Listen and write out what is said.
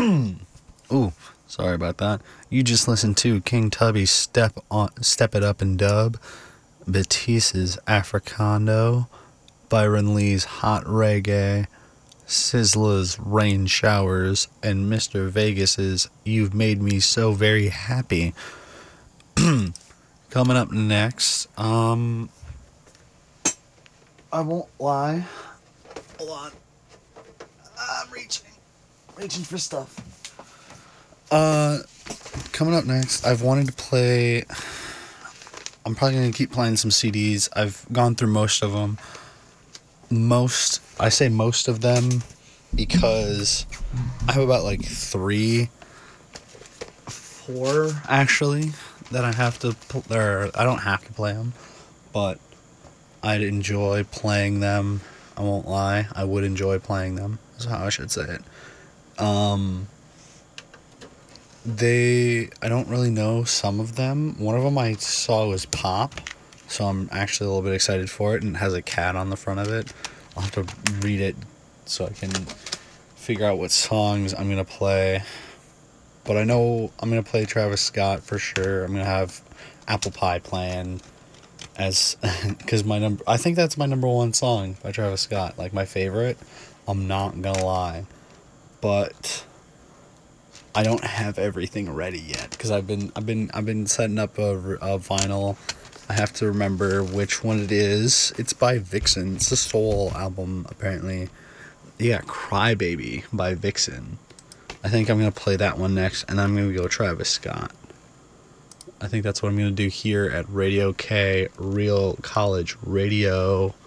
Ooh, sorry about that. You just listened to King Tubby Step It Up and Dub, Batisse's Africando, Byron Lee's Hot Reggae, Sizzla's Rain Showers, and Mr. Vegas's You've Made Me So Very Happy. Coming up next, I won't lie. Hold on. I'm reaching for stuff. Coming up next, I've wanted to play. I'm probably gonna keep playing some CDs. I've gone through most of them. I say most of them because I have about like 4 actually that I have to. I don't have to play them, but I'd enjoy playing them. I won't lie. I would enjoy playing them. That's how I should say it. I don't really know some of them. One of them I saw was Pop, so I'm actually a little bit excited for it, and it has a cat on the front of it. I'll have to read it so I can figure out what songs I'm going to play. But I know I'm going to play Travis Scott for sure. I'm going to have Apple Pie playing because I think that's my number one song by Travis Scott, like my favorite. I'm not going to lie. But I don't have everything ready yet because I've been setting up a vinyl. I have to remember which one it is. It's by Vixen. It's a soul album apparently. Yeah, Crybaby by Vixen. I think I'm gonna play that one next, and I'm gonna go Travis Scott. I think that's what I'm gonna do here at Radio K, Real College Radio.